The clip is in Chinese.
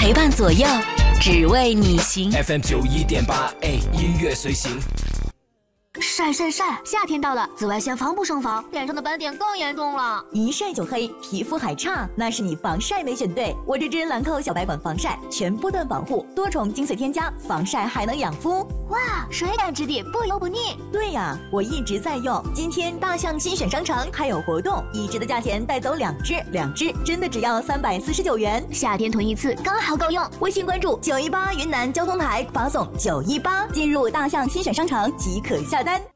陪伴左右，只为你行。 FM91.8，音乐随行。 晒晒晒！夏天到了，紫外线防不胜防，脸上的斑点更严重了。 一晒就黑，皮肤还差，那是你防晒没选对。我这支兰蔻小白管防晒，全波段防护，多重精粹添加，防晒还能养肤。 哇，水感质地，不油不腻。 对呀，我一直在用。今天大象新选商城还有活动，1支的价钱带走2支，2支真的只要349元。 夏天囤一次刚好够用。 微信关注918云南交通台，发送918，进入大象新选商城即可下单。